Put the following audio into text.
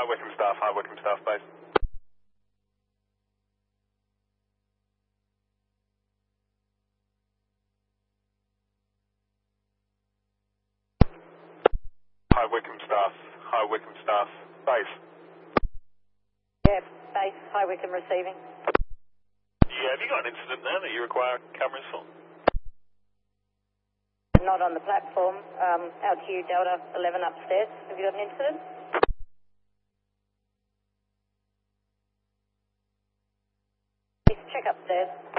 Hi Wickham staff, base. Hi Wickham staff, base. Yeah, base, High Wycombe receiving. Yeah, have you got an incident there that you require cameras for? Not on the platform. LQ Delta 11 upstairs. Have you got an incident? Check upstairs.